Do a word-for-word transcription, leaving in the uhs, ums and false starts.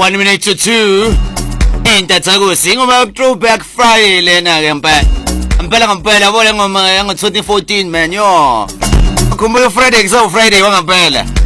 one minute to two. Intathaku singoma throwback Friday lena ke mpa. Impela ngempela yabona ngoma yango twenty fourteen man yo. Khumbula Friday kusa Friday wangampela.